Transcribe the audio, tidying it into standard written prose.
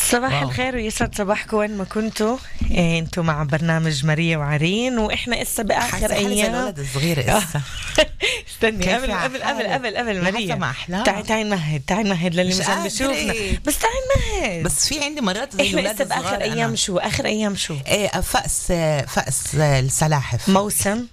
صباح واو. الخير ويسعد صباحكم وين ما كنتوا. انتوا مع برنامج ماريا وعرين، واحنا اسا باخر حاسة حالي زي ايام. الولد الصغير اسا. استني كيف قبل قبل قبل حالك؟ قبل قبل يا ماريا، حسب مع أحلام. تعي نمهد، تعي نمهد للي مش مش عم قادرة. بيشوفنا، بس تعي نمهد. بس في عندي مرات زي احنا الولاد اسا باخر الصغار ايام. شو اخر ايام؟ شو ايه فأس السلاحف. موسم